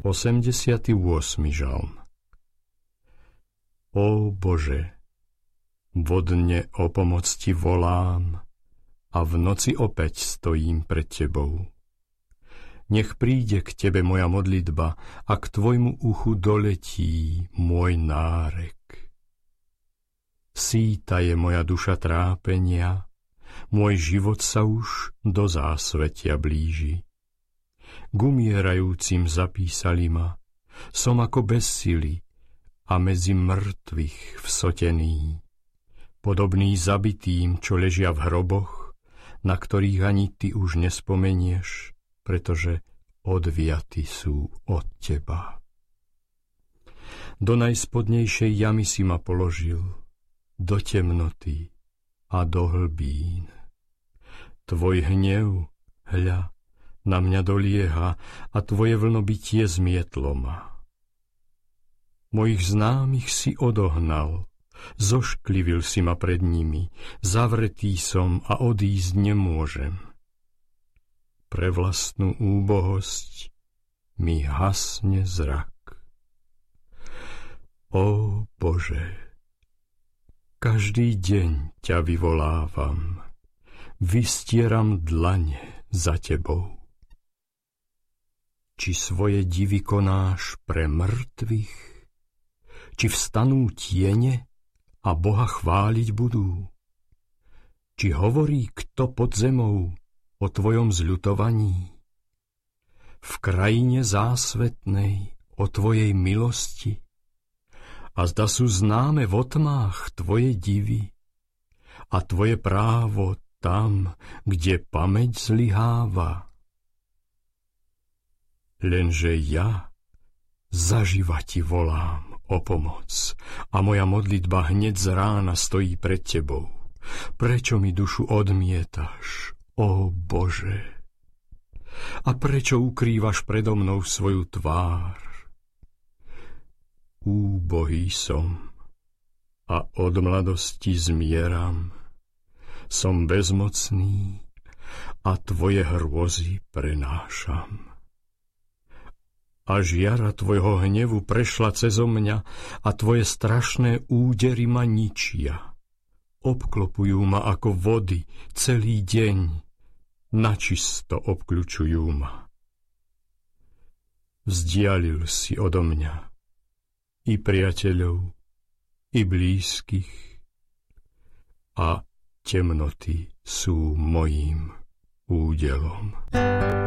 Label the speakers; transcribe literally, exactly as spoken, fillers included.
Speaker 1: osemdesiaty ôsmy žalm. Ó Bože, vodne o pomoc ti volám a v noci opäť stojím pred tebou. Nech príde k tebe moja modlitba a k tvojmu uchu doletí môj nárek. Sýta je moja duša trápenia, môj život sa už do zásvetia blíži. K umierajúcim zapísali ma, som ako bez sily a medzi mŕtvych vsotený. Podobný zabitým, čo ležia v hroboch, na ktorých ani ty už nespomenieš, pretože odviaty sú od teba. Do najspodnejšej jamy si ma položil, do temnoty a do hlbín. Tvoj hnev, hľa, na mňa dolieha a tvoje vlnobytie zmietlo ma. Mojich známych si odohnal, zošklivil si ma pred nimi, zavretý som a odísť nemôžem. Pre vlastnú úbohosť mi hasne zrak. Ó Bože, každý deň ťa vyvolávam, vystieram dlane za tebou. Či svoje divy konáš pre mŕtvych, či vstanú tiene a Boha chváliť budú? Či hovorí kto pod zemou o tvojom zľutovaní? V krajine zásvetnej o tvojej milosti? A zda sú známe v otmách tvoje divy a tvoje právo tam, kde pamäť zlyháva? Lenže ja zaživa ti volám o pomoc a moja modlitba hneď z rána stojí pred tebou. Prečo mi dušu odmietaš, ó Bože? A prečo ukrývaš predo mnou svoju tvár? Úbohý som a od mladosti zmieram. Som bezmocný a tvoje hrôzy prenášam. A žiara tvojho hnevu prešla cezo mňa a tvoje strašné údery ma ničia. Obklopujú ma ako vody celý deň, načisto obkľučujú ma. Vzdialil si odo mňa i priateľov, i blízkych, a temnoty sú mojím údelom.